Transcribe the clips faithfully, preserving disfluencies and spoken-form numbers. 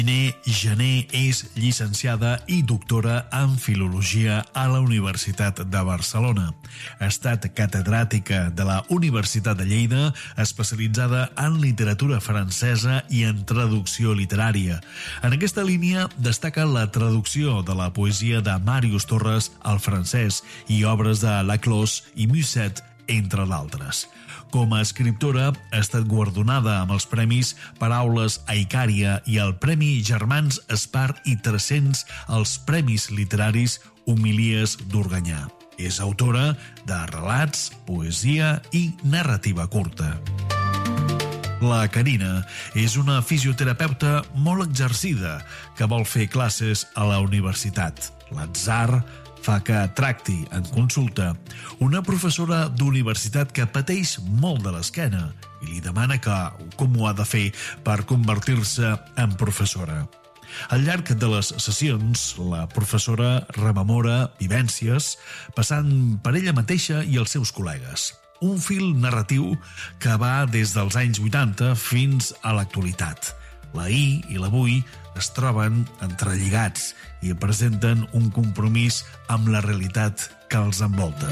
Giné Jané és llicenciada i doctora en Filologia a la Universitat de Barcelona. Ha estat catedràtica de la Universitat de Lleida, especialitzada en literatura francesa i en traducció literària. En aquesta línia destaca la traducció de la poesia de Màrius Torres al francès i obres de Laclos i Musset, entre d'altres. Com a escriptora, ha estat guardonada amb els premis Paraules a Icària i el Premi Germans Espart i tres-cents als Premis Literaris Homilies d'Organyà. És autora de relats, poesia i narrativa curta. La Carina és una fisioterapeuta molt exercida que vol fer classes a la universitat. L'atzar fa que tracti en consulta una professora d'universitat que pateix molt de l'esquena i li demana que, com ho ha de fer per convertir-se en professora. Al llarg de les sessions, la professora rememora vivències passant per ella mateixa i els seus col·legues. Un fil narratiu que va des dels anys vuitanta fins a l'actualitat. L'ahir i l'avui es troben entrelligats i presenten un compromís amb la realitat que els envolta.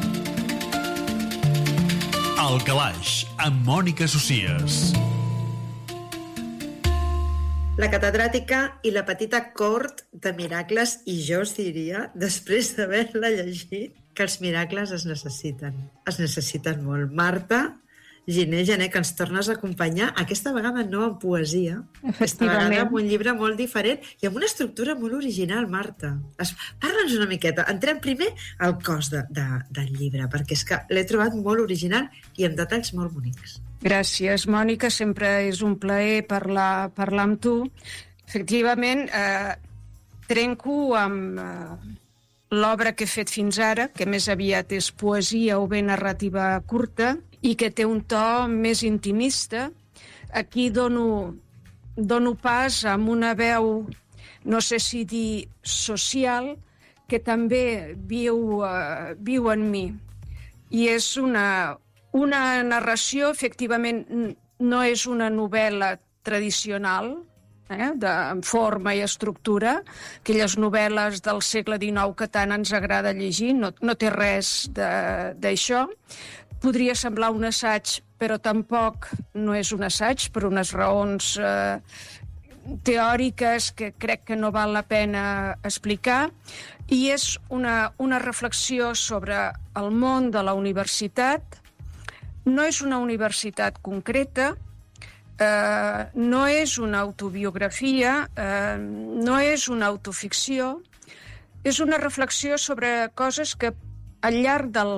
El Calaix, amb Mònica Socias. La catedràtica i la petita cort de miracles, i jo us diria, després d'haver-la llegit, que els miracles es necessiten. Es necessiten molt. Marta Giné Jané, que ens tornes a acompanyar, aquesta vegada no en poesia, aquesta vegada amb un llibre molt diferent i amb una estructura molt original, Marta. Parla'ns una miqueta. Entrem primer al cos de, de, del llibre, perquè és que l'he trobat molt original i amb detalls molt bonics. Gràcies, Mònica. Sempre és un plaer parlar, parlar amb tu. Efectivament, eh, trenco amb eh, l'obra que he fet fins ara, que més aviat és poesia o bé narrativa curta, i que té un to més intimista. Aquí dono, dono pas amb una veu, no sé si dir social, que també viu, uh, viu en mi. I és una, una narració, efectivament, no és una novel·la tradicional, eh, de, en forma i estructura, aquelles novel·les del segle dinou que tant ens agrada llegir, no, no té res d'això. Podria semblar un assaig, però tampoc no és un assaig, per unes raons eh, teòriques que crec que no val la pena explicar, i és una, una reflexió sobre el món de la universitat. No és una universitat concreta, eh, no és una autobiografia, eh, no és una autoficció, és una reflexió sobre coses que al llarg del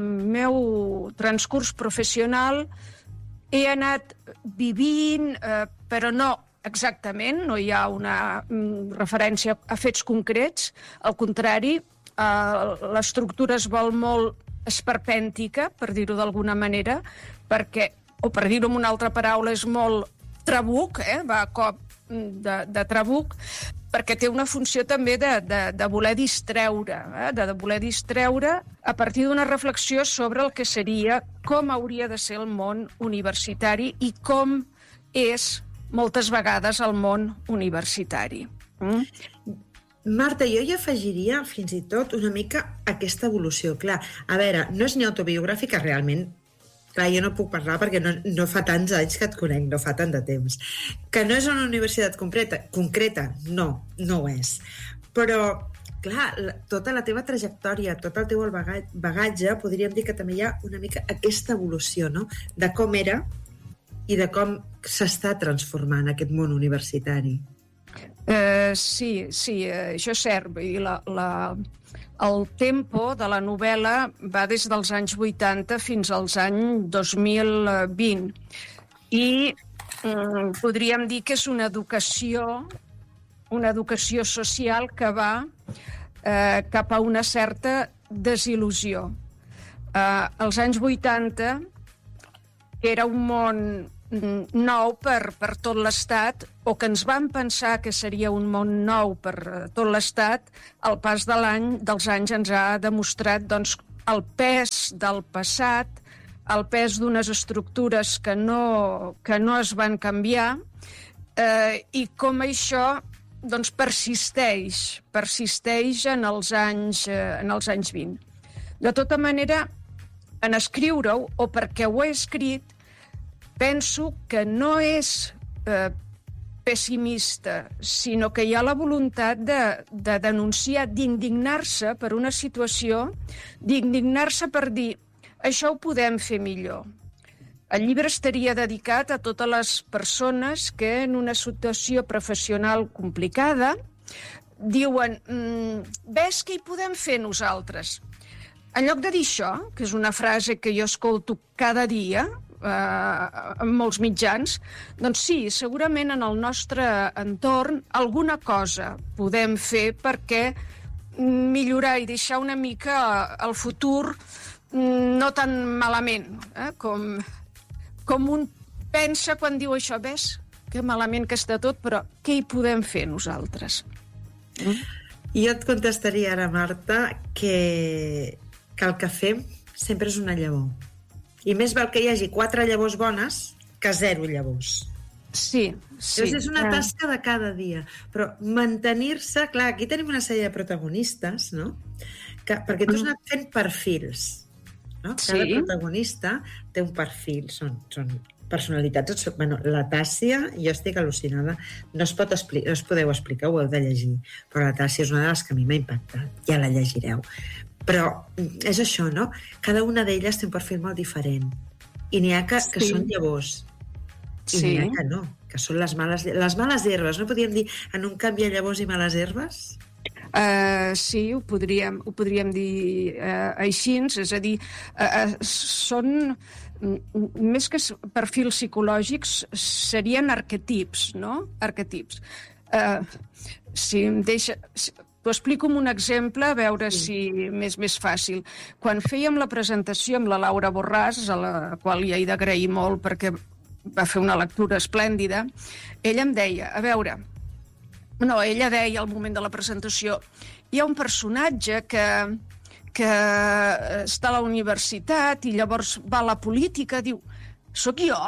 meu transcurs professional he anat vivint, eh, però no exactament, no hi ha una mm, referència a fets concrets, al contrari, eh, l'estructura es vol molt esperpèntica, per dir-ho d'alguna manera, perquè, o per dir-ho amb una altra paraula, és molt trabuc, eh, va a cop de, de trabuc, perquè té una funció també de, de, de voler distreure, eh? de, de voler distreure a partir d'una reflexió sobre el que seria, com hauria de ser el món universitari i com és moltes vegades el món universitari. Mm? Marta, jo hi afegiria fins i tot una mica aquesta evolució. Clar, a veure, no és ni autobiogràfica realment. Clar, jo no puc parlar perquè no, no fa tants anys que et conec, no fa tant de temps. Que no és una universitat concreta, concreta, no, no ho és. Però, clar, la, tota la teva trajectòria, tot el teu bagatge, podríem dir que també hi ha una mica aquesta evolució, no?, de com era i de com s'està transformant aquest món universitari. Uh, sí, sí, uh, això és cert. I la, la, el tempo de la novel·la va des dels anys vuitanta fins als anys dos mil vint. I um, podríem dir que és una educació, una educació social que va uh, cap a una certa desil·lusió. Uh, als anys vuitanta era un món nou per, per tot l'Estat, o que ens vam pensar que seria un món nou per tot l'Estat, el pas de l'any, dels anys ens ha demostrat doncs, el pes del passat, el pes d'unes estructures que no, que no es van canviar eh, i com això doncs, persisteix, persisteix en els anys, eh, en els anys vint. De tota manera, en escriure-ho, o perquè ho he escrit, penso que no és eh, pessimista, sinó que hi ha la voluntat de, de denunciar, d'indignar-se per una situació, d'indignar-se per dir això ho podem fer millor. El llibre estaria dedicat a totes les persones que en una situació professional complicada diuen mmm, ves què hi podem fer nosaltres? En lloc de dir això, que és una frase que jo escolto cada dia eh, en molts mitjans, doncs sí, segurament en el nostre entorn alguna cosa podem fer perquè millorar i deixar una mica el futur no tan malament, eh, com... com un pensa quan diu això, ves, que malament que està tot, però què hi podem fer nosaltres? Mm? Jo et contestaria ara, Marta, que, que el que fem sempre és una llavor. I més val que hi hagi quatre llavors bones que zero llavors. Sí, sí. Llavors és una tasca de cada dia. Però mantenir-se... Clar, aquí tenim una sèrie de protagonistes, no? Que, perquè tu has anat fent perfils. No? Cada sí. protagonista té un perfil, són, són personalitats. Bueno, la Tàssia, jo estic al·lucinada, no es pot explicar, no es podeu explicar, ho heu de llegir, però la Tàssia és una de les que a mi m'ha impactat, ja la llegireu. Però és això, no? Cada una d'elles té un perfil molt diferent. I n'hi ha que, que sí. són llavors. I sí. n'hi ha que no, que són les males, les males herbes. No podríem dir en un canvi a llavors i males herbes? Uh, sí, ho podríem, ho podríem dir uh, així, és a dir, uh, uh, són, més que perfils psicològics, serien arquetips, no? Arquetips. Uh, si em deixa... Si, t'ho explico amb un exemple, a veure sí. si m'és més fàcil. Quan fèiem la presentació amb la Laura Borràs, a la qual ja he d'agrair molt perquè va fer una lectura esplèndida, ella em deia, a veure... No, ella deia al moment de la presentació, hi ha un personatge que, que està a la universitat i llavors va a la política, diu, sóc jo?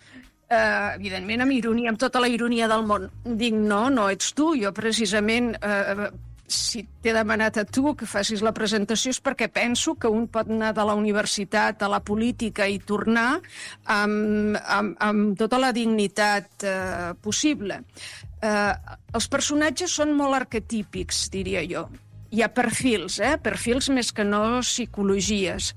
Uh, evidentment, amb ironia, amb tota la ironia del món. Dic, no, no ets tu, jo precisament, uh, si t'he demanat a tu que facis la presentació és perquè penso que un pot anar de la universitat a la política i tornar amb, amb, amb tota la dignitat uh, possible. Uh, els personatges són molt arquetípics, diria jo. Hi ha perfils, eh? perfils més que no psicologies.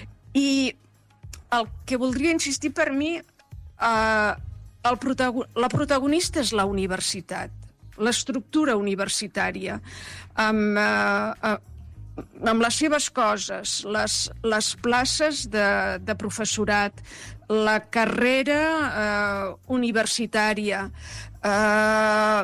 I el que voldria insistir per mi, uh, el protago- la protagonista és la universitat, l'estructura universitària, amb, uh, uh, amb les seves coses, les, les places de, de professorat, la carrera uh, universitària, Uh,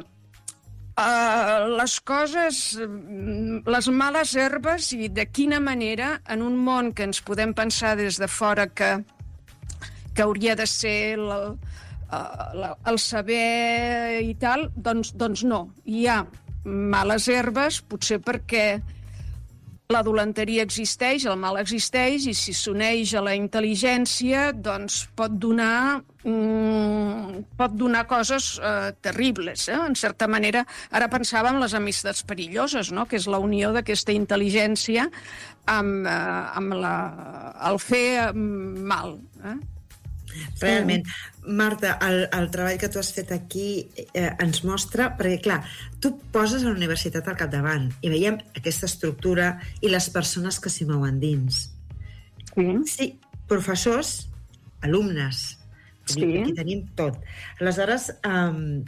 uh, les coses, les males herbes i de quina manera en un món que ens podem pensar des de fora que, que hauria de ser el, uh, el saber i tal, doncs, doncs no. Hi ha males herbes, potser perquè la dolenteria existeix, el mal existeix, i si s'uneix a la intel·ligència, doncs pot donar, mm, pot donar coses eh, terribles. Eh? En certa manera, ara pensava en les amistats perilloses, no? Que és la unió d'aquesta intel·ligència amb, eh, amb la, el fer mal. Eh? Realment. Marta, el, el treball que tu has fet aquí eh, ens mostra, perquè clar, tu poses a la universitat al capdavant i veiem aquesta estructura i les persones que s'hi mouen dins. Sí. Sí, professors, alumnes, sí. Aquí tenim tot. Aleshores, um,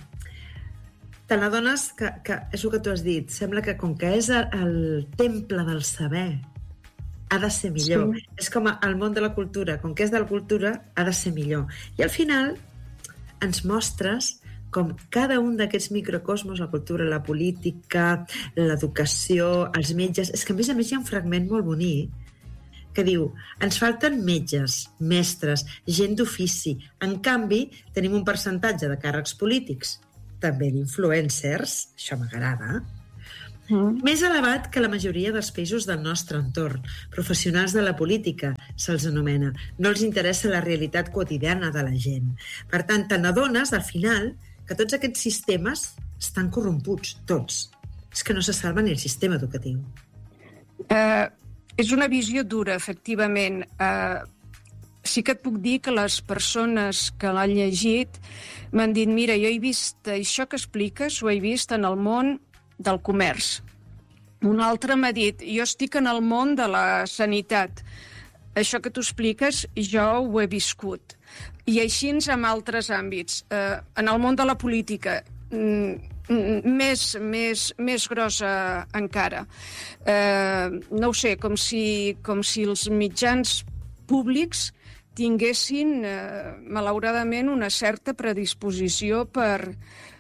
te n'adones que, que és el que tu has dit, sembla que com que és el, el temple del saber, ha de ser millor. Sí. És com el món de la cultura. Com que és de la cultura, ha de ser millor. I al final ens mostres com cada un d'aquests microcosmos, la cultura, la política, l'educació, els metges... És que, a més a més, hi ha un fragment molt bonic que diu, ens falten metges, mestres, gent d'ofici. En canvi, tenim un percentatge de càrrecs polítics, també d'influencers, això m'agrada, Mm. més elevat que la majoria dels països del nostre entorn. Professionals de la política, se'ls anomena. No els interessa la realitat quotidiana de la gent. Per tant, te n'adones, al final, que tots aquests sistemes estan corromputs, tots. És que no se salva ni el sistema educatiu. Uh, és una visió dura, efectivament. Uh, sí que et puc dir que les persones que l'han llegit m'han dit, mira, jo he vist això que expliques, ho he vist en el món del comerç. Un altre m'ha dit, jo estic en el món de la sanitat. Això que tu expliques, jo ho he viscut. I així amb altres àmbits. Uh, en el món de la política, mm, més, més, més grossa encara. Eh, no ho sé, com si, com si els mitjans públics tinguessin, eh, malauradament, una certa predisposició per,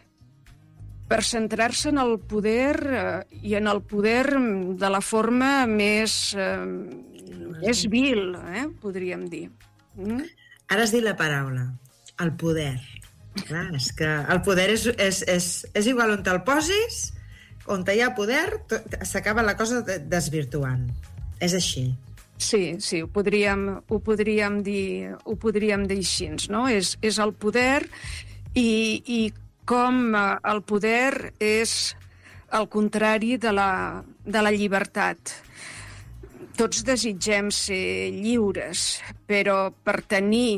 per centrar-se en el poder eh, i en el poder de la forma més, eh, més vil, eh, podríem dir. Mm? Ara has dit la paraula, el poder. Clar, és que el poder és, és, és, és igual on te'l posis, on hi ha poder, s'acaba la cosa desvirtuant. És així. Sí, sí, ho podríem, ho podríem dir, ho podríem dir així, no? És, és el poder i, i com el poder és el contrari de la, de la llibertat. Tots desitgem ser lliures, però per tenir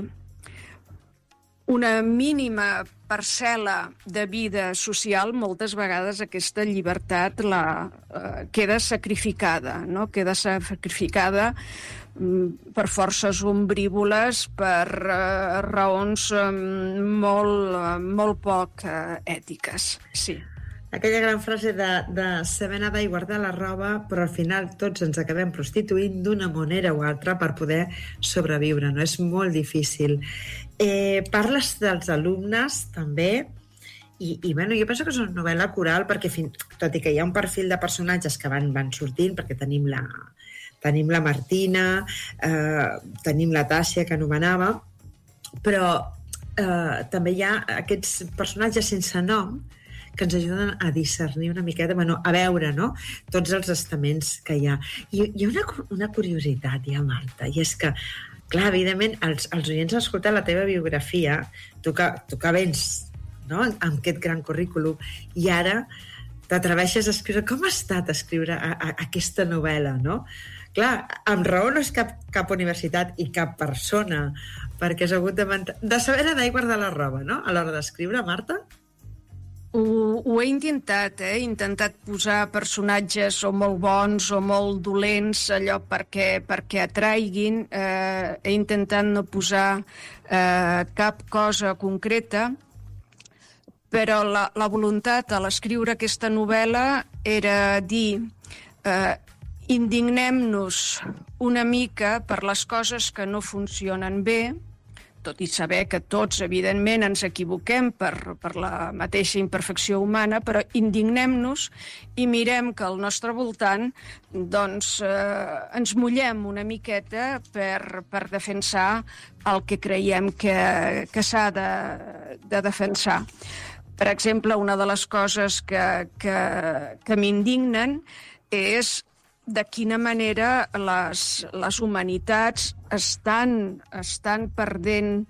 una mínima parcel·la de vida social, moltes vegades aquesta llibertat la, eh, queda sacrificada, no? Queda sacrificada mm, per forces ombrívoles, per eh, raons eh, molt, eh, molt poc eh, ètiques, sí. Aquella gran frase de, de saber nedar i guardar la roba, però al final tots ens acabem prostituint d'una manera o altra per poder sobreviure, no? És molt difícil. Eh, parles dels alumnes, també, i, i bueno, jo penso que és una novel·la coral, perquè fin, tot i que hi ha un perfil de personatges que van, van sortint, perquè tenim la, tenim la Martina, eh, tenim la Tàssia, que anomenava, però eh, també hi ha aquests personatges sense nom, que ens ajuden a discernir una miqueta, bueno, a veure, no?, tots els estaments que hi ha. I hi ha una, una curiositat, ja, Marta, i és que, clar, evidentment, els, els oients han escoltat la teva biografia, tu que, tu que vens, no?, amb aquest gran currículum, i ara t'atreveixes a escriure. Com ha estat escriure a, a, aquesta novel·la, no? Clar, amb raó no és cap, cap universitat i cap persona, perquè has hagut de, de saber nedar i guardar la roba, no?, a l'hora d'escriure, Marta? Ho, ho he intentat, eh? He intentat posar personatges o molt bons o molt dolents, allò perquè, perquè atraiguin. Eh, he intentat no posar eh, cap cosa concreta, però la, la voluntat a l'escriure aquesta novel·la era dir eh, indignem-nos una mica per les coses que no funcionen bé, tot i saber que tots, evidentment, ens equivoquem per, per la mateixa imperfecció humana, però indignem-nos i mirem que al nostre voltant doncs, eh, ens mullem una miqueta per, per defensar el que creiem que, que s'ha de, de defensar. Per exemple, una de les coses que, que, que m'indignen és de quina manera les, les humanitats estan, estan perdent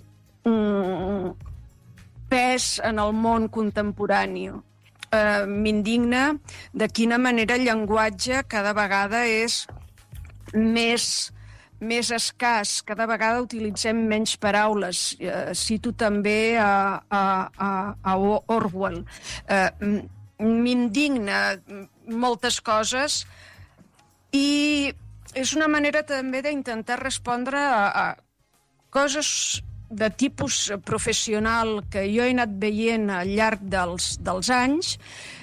mm, pes en el món contemporani. Eh, m'indigna de quina manera el llenguatge cada vegada és més, més escàs, cada vegada utilitzem menys paraules. Eh, cito també a, a, a, a Orwell. Eh, m'indigna moltes coses i és una manera també d'intentar respondre a, a coses de tipus professional que jo he anat veient al llarg dels, dels anys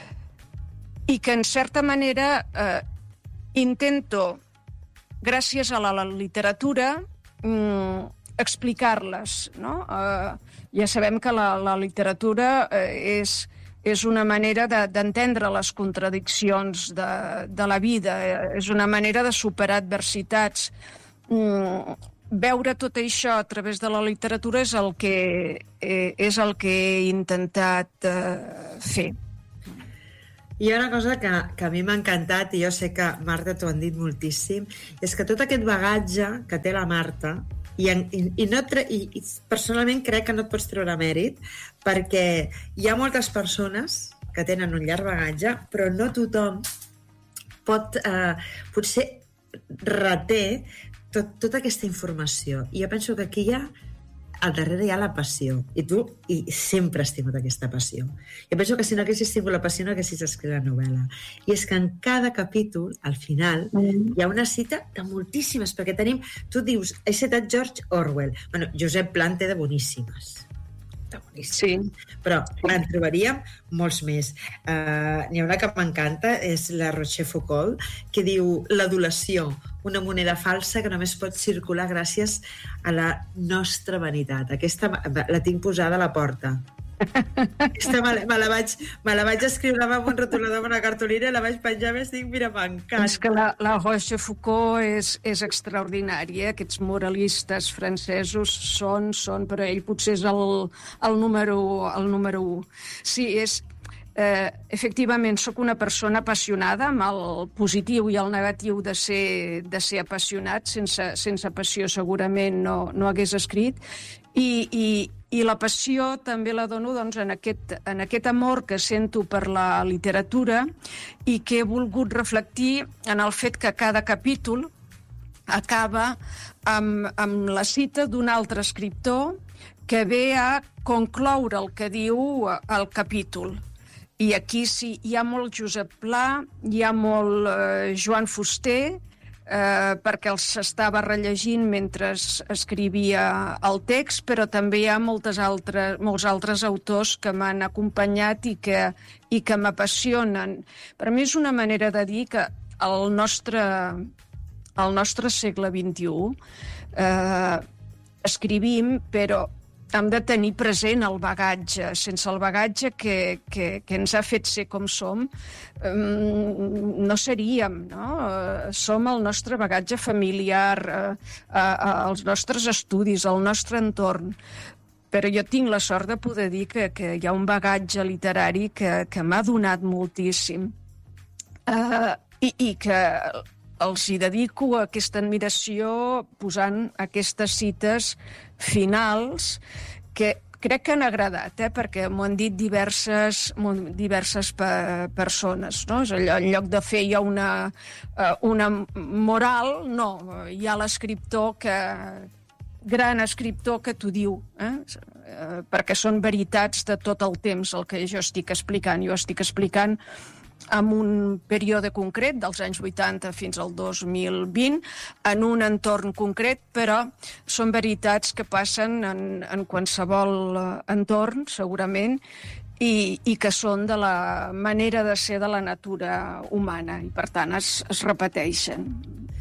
i que, en certa manera, eh, intento, gràcies a la, la literatura, mm, explicar-les, no? Eh, ja sabem que la, la literatura eh, és... és una manera de, d'entendre les contradiccions de, de la vida, és una manera de superar adversitats. Mm, veure tot això a través de la literatura és el que, eh, és el que he intentat eh, fer. Hi ha una cosa que, que a mi m'ha encantat, i jo sé que, Marta, t'ho han dit moltíssim, és que tot aquest bagatge que té la Marta I, i, i, no tre... I, I personalment crec que no et pots treure mèrit, perquè hi ha moltes persones que tenen un llarg bagatge, però no tothom pot, eh, potser reté tot, tota aquesta informació. I jo penso que aquí hi ha al darrere hi ha la passió. I tu i sempre has tingut aquesta passió. Jo penso que si no haguessis tingut la passió no haguessis escrit la novel·la. I és que en cada capítol, al final, mm. hi ha una cita de moltíssimes, perquè tenim... Tu dius, he citat George Orwell. Bueno, Josep Pla en té de boníssimes. De boníssimes. Sí. Però en trobaríem molts més. Uh, n'hi ha una que m'encanta, és la Rochefoucauld, que diu l'adulació, una moneda falsa que només pot circular gràcies a la nostra vanitat. Aquesta la tinc posada a la porta. Aquesta me la, me la, vaig, me la vaig escriure amb un rotulador, amb una cartolina, i la vaig penjar més, dic, mira, m'encanta. És que la, la Rochefoucauld és, és extraordinària. Aquests moralistes francesos són, són, però ell potser és el, el número el número u. Sí, és... Eh, efectivament, sóc una persona apassionada amb el positiu i el negatiu de ser, de ser apassionat. Sense, sense passió segurament no, no hagués escrit. I, i, i la passió també la dono doncs, en, aquest, en aquest amor que sento per la literatura i que he volgut reflectir en el fet que cada capítol acaba amb, amb la cita d'un altre escriptor que ve a concloure el que diu el capítol. I aquí sí, hi ha molt Josep Pla, hi ha molt eh, Joan Fuster, eh, perquè els estava rellegint mentre escrivia el text, però també hi ha moltes altres, molts altres autors que m'han acompanyat i que, i que m'apassionen. Per mi és una manera de dir que el nostre, el nostre segle vint-i-u eh, escrivim, però hem de tenir present el bagatge. Sense el bagatge que, que, que ens ha fet ser com som, no seríem, no? Som el nostre bagatge familiar, els nostres estudis, el nostre entorn. Però jo tinc la sort de poder dir que, que hi ha un bagatge literari que, que m'ha donat moltíssim. Uh, i, I que els hi dedico aquesta admiració posant aquestes cites finals que crec que han agradat, eh? Perquè m'ho han dit diverses, diverses pe persones. No? En lloc de fer ja una, una moral, no, hi ha l'escriptor que... gran escriptor que t'ho diu, eh? Perquè són veritats de tot el temps el que jo estic explicant. Jo estic explicant en un període concret, dels anys vuitanta fins al dos mil vint, en un entorn concret, però són veritats que passen en, en qualsevol entorn, segurament, i, i que són de la manera de ser de la natura humana, i per tant es, es repeteixen.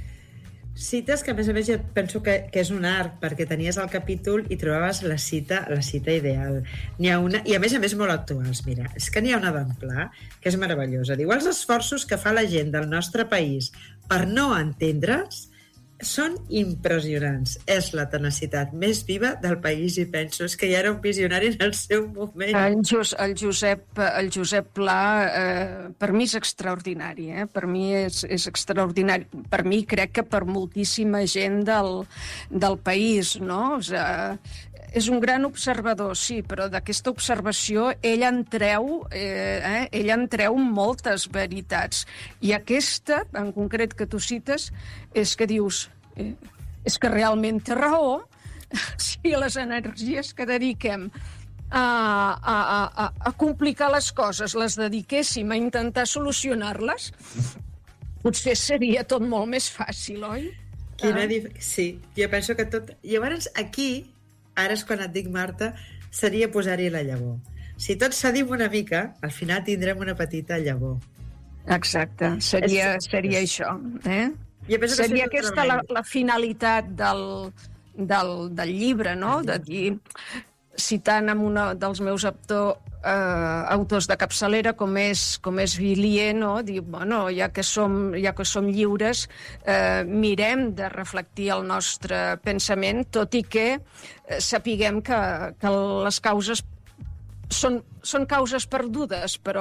Cites que, a més a més, jo penso que, que és un art, perquè tenies el capítol i trobaves la cita, la cita ideal. N'hi ha una, i a més a més molt actuals, mira. És que n'hi ha una d'en Pla, que és meravellosa. Diu, els esforços que fa la gent del nostre país per no entendre's són impressionants. És la tenacitat més viva del país, i penso, és que ja era un visionari en el seu moment. El, Jos, el, Josep, el Josep Pla, eh, per mi és extraordinari, eh? Per mi és, és extraordinari. Per mi crec que per moltíssima gent del, del país, no? O sigui, és un gran observador, sí, però d'aquesta observació ell en treu, eh, eh, ell en treu moltes veritats. I aquesta, en concret, que tu cites, és que dius, eh, és que realment té raó, si les energies que dediquem a, a, a, a complicar les coses les dediquéssim a intentar solucionar-les, potser seria tot molt més fàcil, oi? Quina dif... Sí, jo penso que tot... Llavors, aquí... Ara és quan et dic, Marta, seria posar-hi la llavor. Si tot cedim una mica, al final tindrem una petita llavor. Exacte, seria, és, seria és... això. Eh? Seria aquesta la, la finalitat del, del, del llibre, no? De dir, citant amb un dels meus autor, eh, autors de capçalera, com és, com és Villiers, no? Dir, bueno, ja que som, ja que som lliures, eh, mirem de reflectir el nostre pensament, tot i que eh, sapiguem que, que les causes són, són causes perdudes, però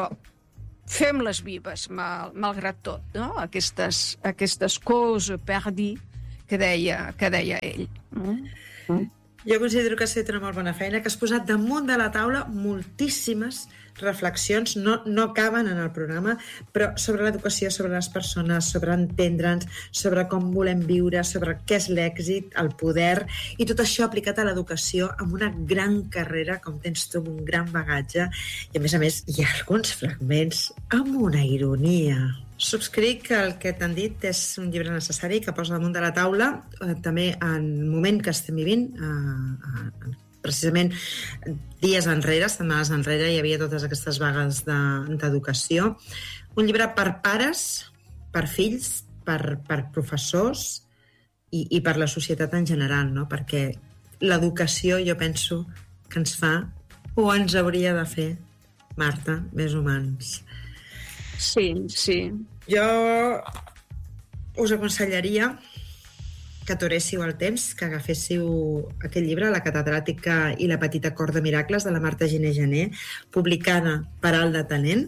fem-les vives, mal, malgrat tot, no? Aquestes, aquestes causes perdues que deia, que deia ell. Mm? Mm. Jo considero que has fet una molt bona feina, que has posat damunt de la taula moltíssimes reflexions, no, no caben en el programa, però sobre l'educació, sobre les persones, sobre entendre'ns, sobre com volem viure, sobre què és l'èxit, el poder, i tot això aplicat a l'educació amb una gran carrera, com tens tu, amb un gran bagatge, i a més a més hi ha alguns fragments amb una ironia. Subscric que el que t'han dit és un llibre necessari que posa damunt de la taula, eh, també en el moment que estem vivint, eh, eh, precisament dies enrere, setmanes enrere, hi havia totes aquestes vagues d'educació. Un llibre per pares, per fills, per, per professors i, i per la societat en general, no? Perquè l'educació jo penso que ens fa, o ens hauria de fer, Marta, més humans. Sí, sí. Jo us aconsellaria que aturéssiu el temps, que agaféssiu aquest llibre, La catedràtica i la petita cor de miracles, de la Marta Giner Gené, publicada per Alt de Talent.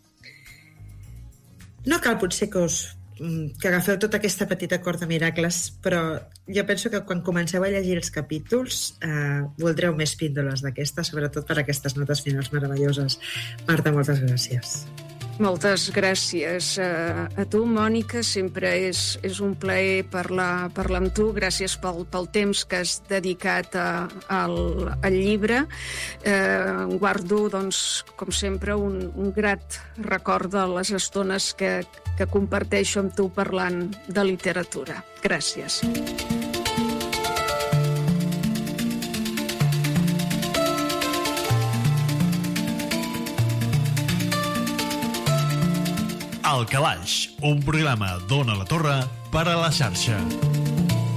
No cal potser que us que agafeu tota aquesta petita cor de miracles, però jo penso que quan comenceu a llegir els capítols eh, voldreu més píndoles d'aquestes, sobretot per aquestes notes finals meravelloses. Marta, moltes gràcies. Moltes gràcies a, a tu, Mònica. Sempre és, és un plaer parlar, parlar amb tu. Gràcies pel, pel temps que has dedicat a, al, al llibre. Eh, guardo, doncs, com sempre, un, un grat record de les estones que, que comparteixo amb tu parlant de literatura. Gràcies. El Calaix, un programa d'Ona la Torre per a la xarxa.